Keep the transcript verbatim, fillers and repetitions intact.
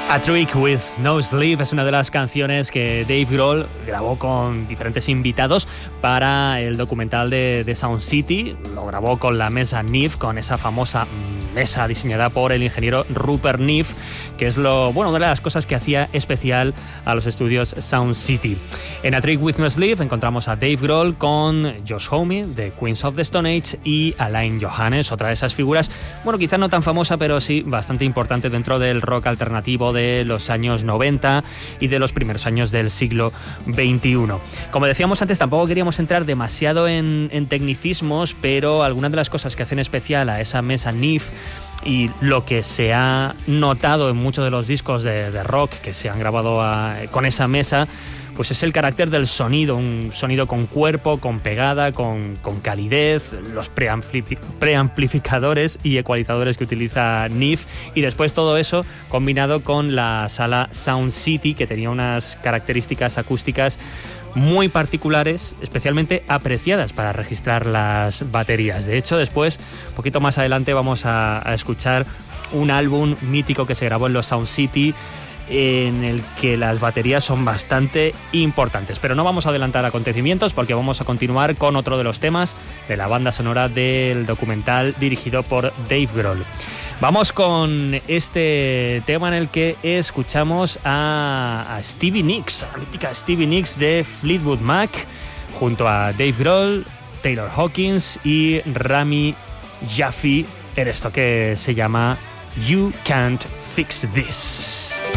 A Trick with No Sleep es una de las canciones que Dave Grohl grabó con diferentes invitados para el documental de, de Sound City. Lo grabó con la mesa Neve, con esa famosa mesa diseñada por el ingeniero Rupert Neve, que es lo, bueno, una de las cosas que hacía especial a los estudios Sound City. En A Trick with No Sleep encontramos a Dave Grohl con Josh Homme de Queens of the Stone Age y Alain Johannes, otra de esas figuras, bueno, quizás no tan famosa, pero sí bastante importante dentro del rock alternativo de los años noventa y de los primeros años del siglo veintiuno. Como decíamos antes, tampoco queríamos entrar demasiado en, en tecnicismos, pero algunas de las cosas que hacen especial a esa mesa Neve y lo que se ha notado en muchos de los discos de, de rock que se han grabado a, con esa mesa, pues es el carácter del sonido, un sonido con cuerpo, con pegada, con, con calidez, los preamplific- preamplificadores y ecualizadores que utiliza Neve, y después todo eso combinado con la sala Sound City, que tenía unas características acústicas muy particulares, especialmente apreciadas para registrar las baterías. De hecho, después, un poquito más adelante, vamos a, a escuchar un álbum mítico que se grabó en los Sound City, en el que las baterías son bastante importantes. Pero no vamos a adelantar acontecimientos porque vamos a continuar con otro de los temas de la banda sonora del documental dirigido por Dave Grohl. Vamos con este tema en el que escuchamos a, a Stevie Nicks, a la mítica Stevie Nicks de Fleetwood Mac, junto a Dave Grohl, Taylor Hawkins y Rami Jaffee, en esto que se llama You Can't Fix This.